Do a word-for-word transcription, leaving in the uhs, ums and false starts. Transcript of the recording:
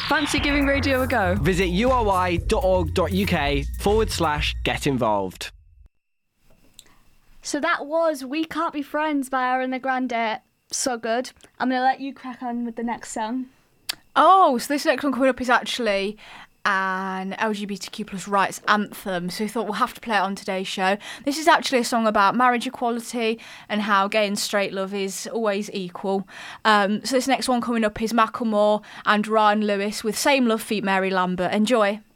Fancy giving radio a go? Visit ury.org.uk forward slash get involved. So that was We Can't Be Friends by Ariana Grande. So good. I'm going to let you crack on with the next song. Oh, so this next one coming up is actually an L G B T Q plus rights anthem, so we thought we'll have to play it on today's show. This is actually a song about marriage equality and how gay and straight love is always equal. Um, so this next one coming up is Macklemore and Ryan Lewis with Same Love feat. Mary Lambert. Enjoy.